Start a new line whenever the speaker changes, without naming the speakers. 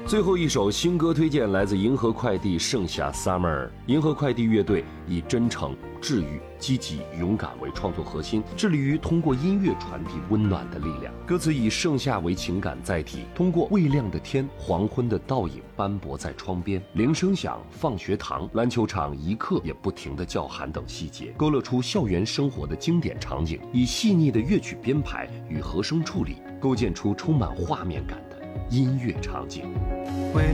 最后一首新歌推荐来自银河快递《盛夏 Summer》。银河快递乐队以真诚、治愈、积极、勇敢为创作核心，致力于通过音乐传递温暖的力量。歌词以盛夏为情感载体，通过未亮的天、黄昏的倒影斑驳在窗边、铃声响、放学堂、篮球场一刻也不停的叫喊等细节，勾勒出校园生活的经典场景，以细腻的乐曲编排与和声处理，构建出充满画面感的音乐场景。